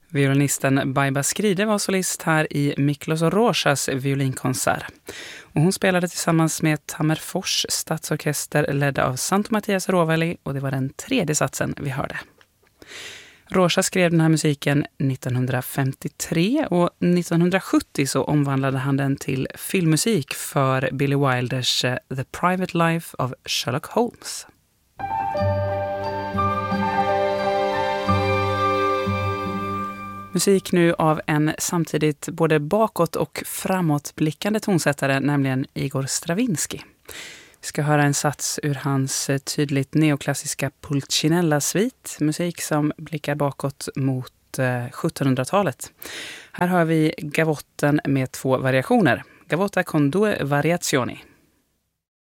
Violinisten Baiba Skride var solist här i Miklos Rojas violinkonsert. Och hon spelade tillsammans med Tammerfors stadsorkester ledd av Santo Mattias Rovelli, och det var den tredje satsen vi hörde. Rojas skrev den här musiken 1953 och 1970 så omvandlade han den till filmmusik för Billy Wilders The Private Life of Sherlock Holmes. Musik nu av en samtidigt både bakåt- och framåtblickande tonsättare, nämligen Igor Stravinsky. Vi ska höra en sats ur hans tydligt neoklassiska Pulcinella-svit, musik som blickar bakåt mot 1700-talet. Här har vi gavotten med 2 variationer. Gavotta con due variazioni.